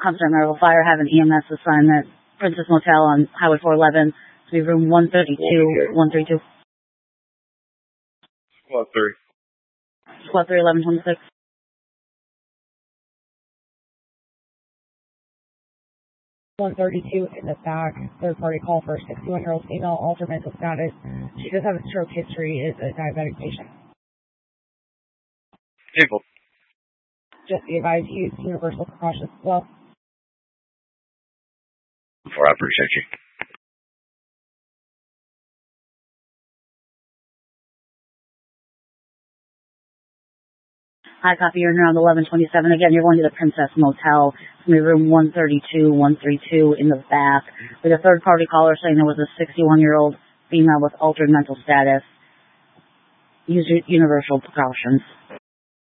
Comstock Marital Fire have an EMS assignment. Princess Motel on Highway 411. To be room 132. 132. Squad 3. Squad 3, 1126. .132 in the back. Third party call for a 61-year-old female, altered mental status. She does have a stroke history, is a diabetic patient. Table. Just be advised, use universal precautions as well. I appreciate you. Hi, copy. You're in around 1127. Again, you're going to the Princess Motel. It's going to be room 132, 132 in the back. With a third-party caller saying there was a 61-year-old female with altered mental status. Use universal precautions.